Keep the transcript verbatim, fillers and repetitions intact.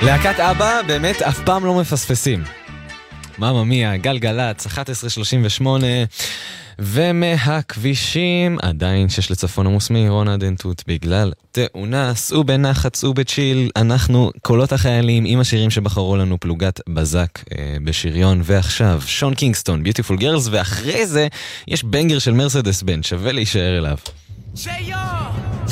להקת אבא באמת אף פעם לא מפספסים. מאמה מיה, גלגלץ, אחת עשרה שלושים ושמונה, ומהכבישים עדיין שש לצפון עמוס מעירון עד עין תות בגלל תאונה. סעו בנחת, סעו בצ'יל, אנחנו קולות החיילים עם השירים שבחרו לנו פלוגת בזק אה, בשריון. ועכשיו שון קינגסטון, ביוטיפול גרלס, ואחרי זה יש בנגר של מרסדס בנץ, שווה להישאר אליו. שיון